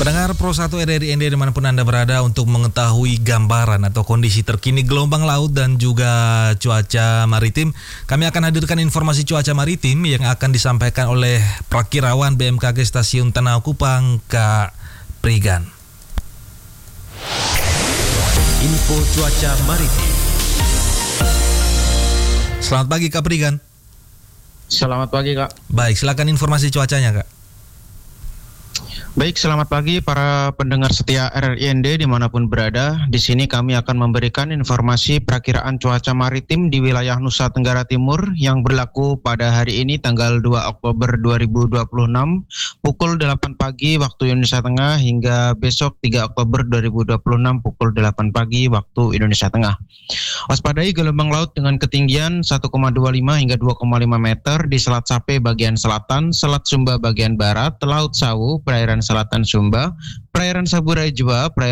Pendengar Pro 1 RRI ND dimanapun Anda berada, untuk mengetahui gambaran atau kondisi terkini gelombang laut dan juga cuaca maritim, kami akan hadirkan informasi cuaca maritim yang akan disampaikan oleh Prakirawan BMKG Stasiun Tanah Kupang, Kak Prigan. Info cuaca maritim. Selamat pagi Kak Prigan. Selamat pagi Kak. Baik, silakan informasi cuacanya Kak. Baik, selamat pagi para pendengar setia RRI ND dimanapun berada. Di sini kami akan memberikan informasi perakiraan cuaca maritim di wilayah Nusa Tenggara Timur yang berlaku pada hari ini tanggal 2 Oktober 2026 pukul 8 pagi waktu Indonesia Tengah hingga besok 3 Oktober 2026 pukul 8 pagi waktu Indonesia Tengah. Waspadai gelombang laut dengan ketinggian 1,25 hingga 2,5 meter di Selat Sape bagian selatan, Selat Sumba bagian barat, Laut Sawu, perairan selatan Sumba, perairan Saburai Jua,